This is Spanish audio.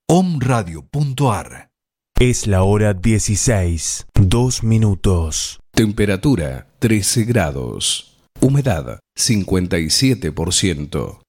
omradio.ar. Es la hora 16, 2 minutos. Temperatura 13 grados. Humedad 57%.